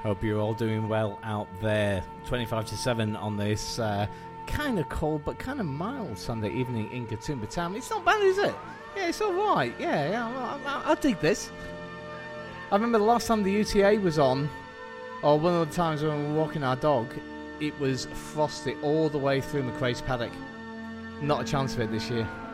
Hope you're all doing well out there. 25 to 7 on this kind of cold but kind of mild Sunday evening in Katoomba Town. It's not bad, is it? Yeah, it's alright. Yeah, I dig this. I remember the last time the UTA was on, or one of the times when we were walking our dog, it was frosty all the way through McRae's paddock. Not a chance of it this year.